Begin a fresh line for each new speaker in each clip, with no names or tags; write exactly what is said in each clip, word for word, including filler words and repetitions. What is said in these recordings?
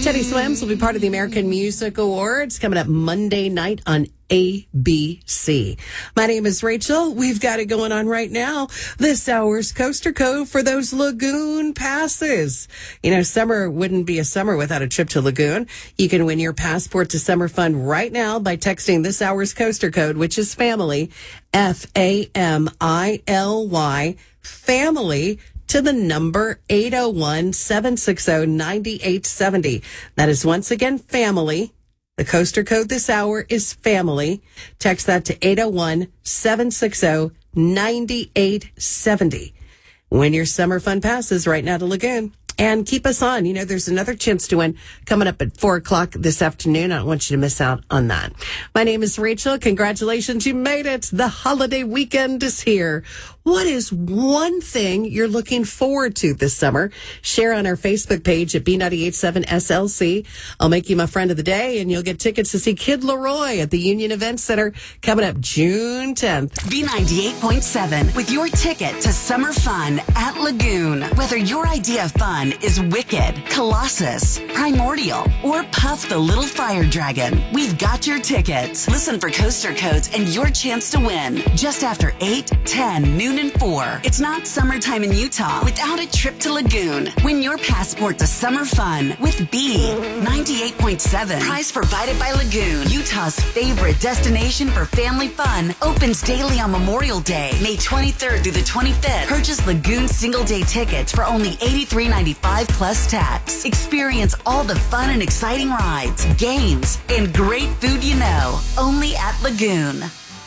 Teddy Swims will be part of the American Music Awards coming up Monday night on A B C. My name is Rachel. We've got it going on right now. This hour's Coaster Code for those Lagoon passes. You know, summer wouldn't be a summer without a trip to Lagoon. You can win your passport to summer fun right now by texting this hour's Coaster Code, which is family, F A M I L Y, family, to the number eight oh one, seven six oh, nine eight seven oh. That is once again family. The Coaster Code this hour is family. Text that to eight oh one, seven six oh, nine eight seven oh. Win your summer fun passes right now to Lagoon. And keep us on. You know, there's another chance to win coming up at four o'clock this afternoon. I don't want you to miss out on that. My name is Rachel. Congratulations. You made it. The holiday weekend is here. What is one thing you're looking forward to this summer? Share on our Facebook page at B nine eight seven S L C. I'll make you my friend of the day, and you'll get tickets to see Kid Leroy at the Union Event Center coming up June tenth.
B ninety-eight point seven with your ticket to summer fun at Lagoon. Whether your idea of fun is Wicked, Colossus, Primordial, or Puff the Little Fire Dragon, we've got your tickets. Listen for Coaster Codes and your chance to win. Just after eight, ten, noon, and four. It's not summertime in Utah without a trip to Lagoon. Win your passport to summer fun with B ninety-eight point seven. Prize provided by Lagoon, Utah's favorite destination for family fun. Opens daily on Memorial Day, May twenty-third through the twenty-fifth. Purchase Lagoon single day tickets for only eighty-three ninety-five plus tax. Experience all the fun and exciting rides, games, and great food you know. Only at Lagoon.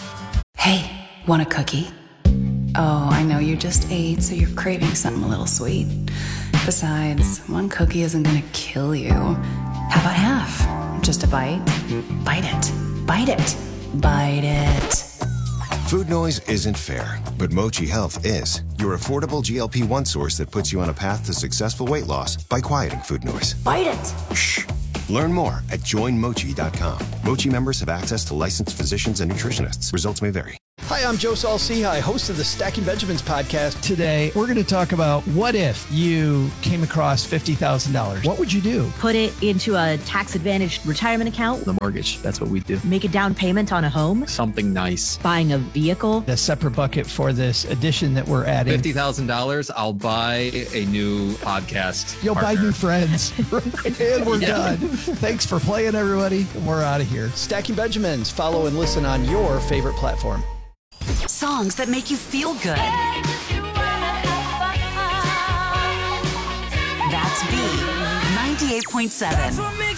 Hey, want a cookie? Oh, I know you just ate, so you're craving something a little sweet. Besides, one cookie isn't gonna kill you. How about half? Just a bite? Bite it. Bite it. Bite it.
Food noise isn't fair, but Mochi Health is. Your affordable G L P one source that puts you on a path to successful weight loss by quieting food noise.
Bite it.
Shh. Learn more at join mochi dot com. Mochi members have access to licensed physicians and nutritionists. Results may vary.
Hi, I'm Joe Saul-Sehy, host of the Stacking Benjamins podcast.
Today, we're going to talk about what if you came across fifty thousand dollars. What would you do?
Put it into a tax-advantaged retirement account.
The mortgage, that's what we do.
Make a down payment on a home.
Something nice.
Buying a vehicle.
A separate bucket for this addition that we're adding.
fifty thousand dollars, I'll buy a new podcast
You'll
partner.
buy new friends. And we're
Yeah.
done. Thanks for playing, everybody. We're out of here.
Stacking Benjamins. Follow and listen on your favorite platform.
Songs that make you feel good. That's B ninety-eight point seven.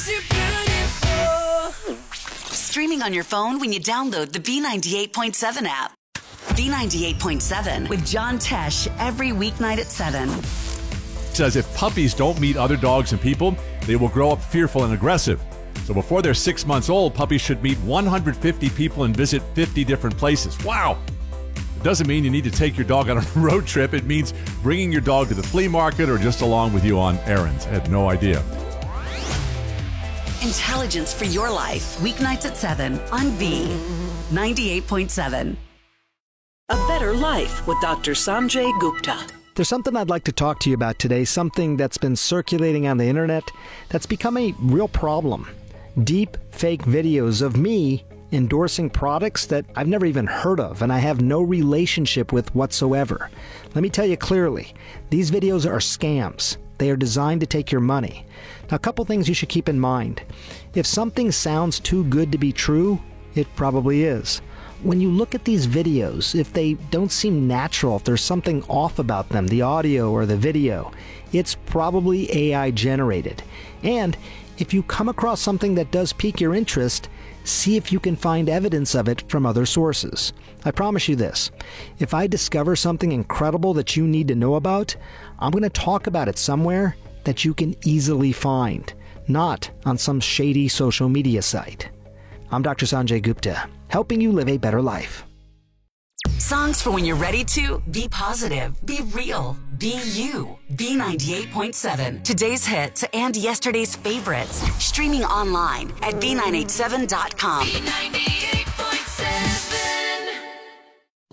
Streaming on your phone when you download the B ninety-eight point seven app. B ninety-eight point seven with John Tesh every weeknight at seven.
Says if puppies don't meet other dogs and people, they will grow up fearful and aggressive. So before they're six months old, puppies should meet one hundred fifty people and visit fifty different places. Wow! It doesn't mean you need to take your dog on a road trip. It means bringing your dog to the flea market or just along with you on errands. I had no idea.
Intelligence for your life. Weeknights at seven on B ninety-eight point seven.
A Better Life with Doctor Sanjay Gupta.
There's something I'd like to talk to you about today, something that's been circulating on the internet that's become a real problem. Deep fake videos of me endorsing products that I've never even heard of and I have no relationship with whatsoever. Let me tell you clearly, these videos are scams. They are designed to take your money. Now, a couple things you should keep in mind. If something sounds too good to be true, it probably is. When you look at these videos, if they don't seem natural, if there's something off about them, the audio or the video, it's probably A I generated. And if you come across something that does pique your interest, see if you can find evidence of it from other sources. I promise you this, if I discover something incredible that you need to know about, I'm going to talk about it somewhere that you can easily find, not on some shady social media site. I'm Doctor Sanjay Gupta, helping you live a better life.
Songs for when you're ready to be positive, be real, be you. B ninety-eight point seven. Today's hits and yesterday's favorites. Streaming online at B nine eight seven dot com.
B ninety-eight point seven.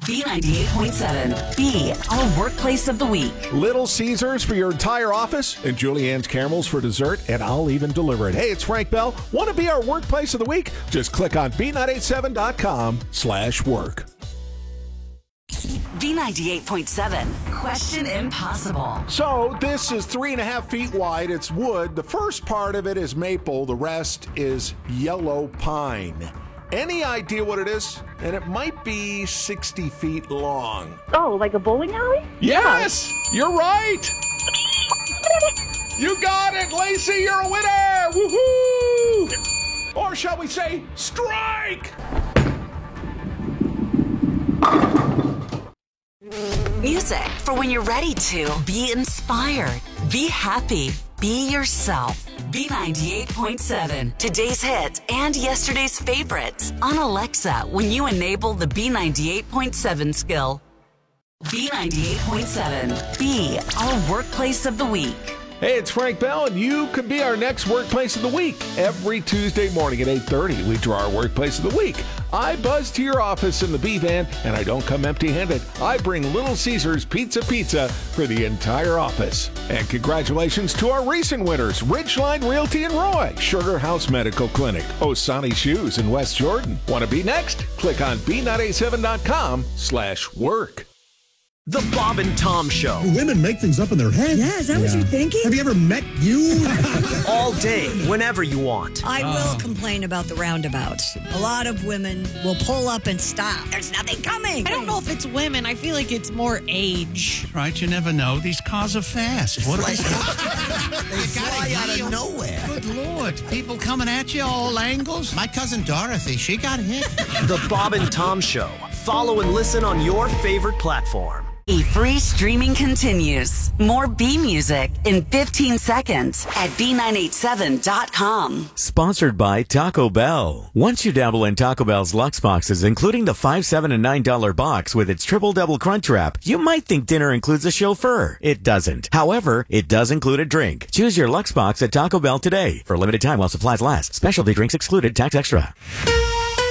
B ninety-eight point seven. Be our workplace of the week.
Little Caesars for your entire office, and Julianne's caramels for dessert, and I'll even deliver it. Hey, it's Frank Bell. Want to be our workplace of the week? Just click on B nine eight seven dot com slash work.
B ninety-eight point seven. Question Impossible.
So this is three and a half feet wide. It's wood. The first part of it is maple. The rest is yellow pine. Any idea what it is? And it might be sixty feet long.
Oh, like a bowling alley?
Yes! You're right! You got it, Lacey! You're a winner! Woohoo! Or shall we say, strike!
Music for when you're ready to be inspired, be happy, be yourself. B ninety-eight point seven, today's hits and yesterday's favorites on Alexa when you enable the B ninety-eight point seven skill. B ninety-eight point seven, be our workplace of the week.
Hey, it's Frank Bell, and you could be our next Workplace of the Week. Every Tuesday morning at eight thirty, we draw our Workplace of the Week. I buzz to your office in the B-Van, and I don't come empty-handed. I bring Little Caesars Pizza Pizza for the entire office. And congratulations to our recent winners, Ridgeline Realty in Roy, Sugar House Medical Clinic, Osani Shoes in West Jordan. Want to be next? Click on B nine eight seven dot com slash work.
The Bob and Tom Show.
Women make things up in their head.
Yeah, is that yeah. what you're thinking?
Have you ever met you?
All day, whenever you want.
I uh. will complain about the roundabouts. A lot of women will pull up and stop. There's nothing coming.
I don't know if it's women. I feel like it's more age.
Right, you never know. These cars are fast. What are
they? They fly out of nowhere.
Good Lord. People coming at you all angles. My cousin Dorothy, she got hit.
The Bob and Tom Show. Follow and listen on your favorite platform.
A free streaming continues. More B music in fifteen seconds at B nine eight seven dot com.
Sponsored by Taco Bell. Once you dabble in Taco Bell's Lux boxes, including the five, seven, and nine dollar box with its triple double crunch wrap, you might think dinner includes a chauffeur. It doesn't. However, it does include a drink. Choose your Lux box at Taco Bell today for a limited time while supplies last. Specialty drinks excluded. Tax extra.